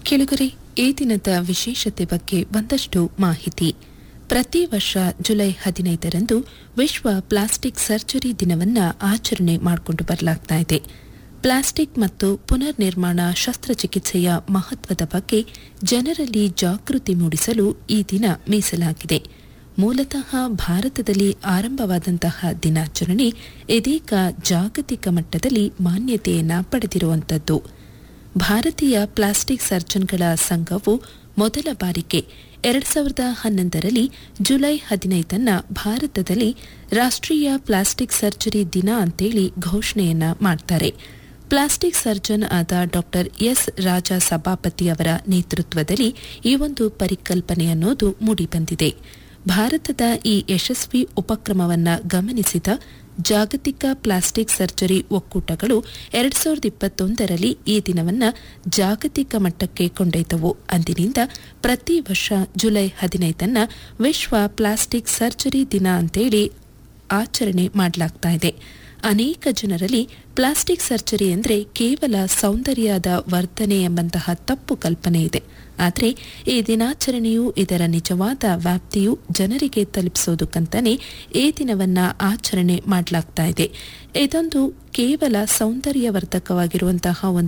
ಕೆಳಗರೆ ಈ ದಿನದ ವಿಶೇಷತೆ ಬಗ್ಗೆ ಒಂದಷ್ಟು ಮಾಹಿತಿ. ಪ್ರತಿ ವರ್ಷ ಜುಲೈ 15ರಂದು ವಿಶ್ವ ಪ್ಲಾಸ್ಟಿಕ್ ಸರ್ಜರಿ ದಿನವನ್ನು ಆಚರಣೆ ಮಾಡಿಕೊಂಡು ಬರಲಾಗ್ತಾ ಇದೆ. ಪ್ಲಾಸ್ಟಿಕ್ ಮತ್ತು ಪುನರ್ ನಿರ್ಮಾಣ ಶಸ್ತ್ರಚಿಕಿತ್ಸೆಯ ಮಹತ್ವದ ಬಗ್ಗೆ ಜನರಲ್ಲಿ ಜಾಗೃತಿ ಮೂಡಿಸಲು ಈ ದಿನ ಮೀಸಲಾಗಿದೆ. ಮೂಲತಃ ಭಾರತದಲ್ಲಿ ಆರಂಭವಾದಂತಹ ದಿನಾಚರಣೆ ಇದೀಗ ಜಾಗತಿಕ ಮಟ್ಟದಲ್ಲಿ ಮಾನ್ಯತೆಯನ್ನು ಪಡೆದಿರುವಂಥದ್ದು. ಭಾರತೀಯ ಪ್ಲಾಸ್ಟಿಕ್ ಸರ್ಜನ್ಗಳ ಸಂಘವು ಮೊದಲ ಬಾರಿಗೆ 2011ರಲ್ಲಿ ಜುಲೈ 15 ಭಾರತದಲ್ಲಿ ರಾಷ್ಟ್ರೀಯ ಪ್ಲಾಸ್ಟಿಕ್ ಸರ್ಜರಿ ದಿನ ಅಂತೇಳಿ ಘೋಷಣೆಯನ್ನ ಮಾಡ್ತಾರೆ. ಪ್ಲಾಸ್ಟಿಕ್ ಸರ್ಜನ್ ಆದ ಡಾಕ್ಟರ್ ಎಸ್ ರಾಜ ಸಭಾಪತಿ ಅವರ ನೇತೃತ್ವದಲ್ಲಿ ಈ ಒಂದು ಪರಿಕಲ್ಪನೆ ಅನ್ನೋದು ಮೂಡಿಬಂದಿದೆ. ಭಾರತದ ಈ ಯಶಸ್ವಿ ಉಪಕ್ರಮವನ್ನು ಗಮನಿಸಿದ ಜಾಗತಿಕ ಪ್ಲಾಸ್ಟಿಕ್ ಸರ್ಜರಿ ಒಕ್ಕೂಟಗಳು 2021ರಲ್ಲಿ ಈ ದಿನವನ್ನು ಜಾಗತಿಕ ಮಟ್ಟಕ್ಕೆ ಕೊಂಡೊಯ್ದವು. ಅಂದಿನಿಂದ ಪ್ರತಿ ವರ್ಷ ಜುಲೈ 15 ವಿಶ್ವ ಪ್ಲಾಸ್ಟಿಕ್ ಸರ್ಜರಿ ದಿನ ಅಂತೇಳಿ ಆಚರಣೆ ಮಾಡಲಾಗ್ತಾ ಇದೆ. ಅನೇಕ ಜನರಲ್ಲಿ ಪ್ಲಾಸ್ಟಿಕ್ ಸರ್ಜರಿ ಅಂದರೆ ಕೇವಲ ಸೌಂದರ್ಯದ ವರ್ಧನೆ ಎಂಬಂತಹ ತಪ್ಪು ಕಲ್ಪನೆ ಇದೆ. ಆದರೆ ಈ ದಿನಾಚರಣೆಯು ಇದರ ನಿಜವಾದ ವ್ಯಾಪ್ತಿಯು ಜನರಿಗೆ ತಲುಪಿಸೋದಕ್ಕಂತಾನೆ ಈ ದಿನವನ್ನು ಆಚರಣೆ ಮಾಡಲಾಗ್ತಾ ಇದೆ. ಇದೊಂದು ಕೇವಲ ಸೌಂದರ್ಯವರ್ಧಕವಾಗಿರುವಂತಹ ಒಂದು